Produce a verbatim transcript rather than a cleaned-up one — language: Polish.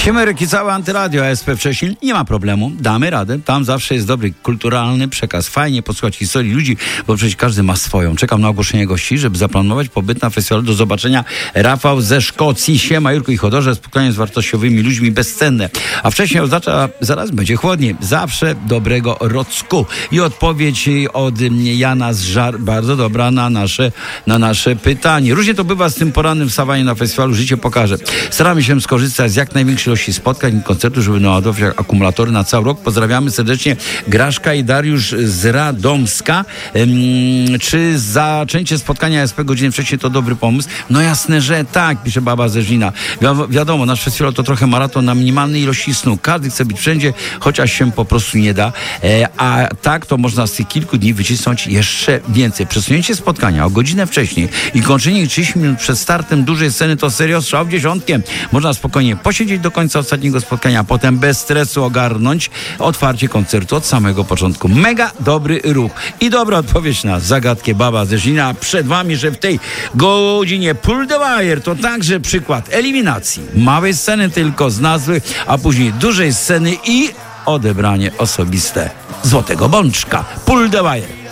Siemerek i całe Antyradio A S P wcześniej, nie ma problemu, damy radę. Tam zawsze jest dobry, kulturalny przekaz. Fajnie posłuchać historii ludzi, bo przecież każdy ma swoją. Czekam na ogłoszenie gości, żeby zaplanować pobyt na festiwalu. Do zobaczenia. Rafał ze Szkocji. Siema, Jurku i Chodorze. Spotkanie z wartościowymi ludźmi, bezcenne. A wcześniej oznacza, zaraz będzie chłodniej. Zawsze dobrego Rocku. I odpowiedź od Jana z Żar, bardzo dobra na nasze, na nasze pytanie. Różnie to bywa z tym porannym wstawaniem na festiwalu. Życie pokaże. Staramy się skorzystać z jak największej ilości spotkań i koncertów, żeby naładować akumulatory na cały rok. Pozdrawiamy serdecznie Graszka i Dariusz z Radomska. Ym, czy zaczęcie spotkania A S P godziny wcześniej to dobry pomysł? No jasne, że tak, pisze baba ze Żnina. Wi- wiadomo, nasz festiwal to trochę maraton na minimalnej ilości snu. Każdy chce być wszędzie, chociaż się po prostu nie da. E, a tak to można z tych kilku dni wycisnąć jeszcze więcej. Przesunięcie spotkania o godzinę wcześniej i kończenie trzydzieści minut przed startem dużej sceny to serio strzał dziesiątkiem. Można spokojnie posiedzieć do końca ostatniego spotkania, a potem bez stresu ogarnąć otwarcie koncertu od samego początku. Mega dobry ruch i dobra odpowiedź na zagadkę baba ze Żnina. Przed wami, że w tej godzinie Pull the Wire to także przykład eliminacji. Małej sceny tylko z nazwy, a później dużej sceny i odebranie osobiste złotego bączka. Pull the Wire.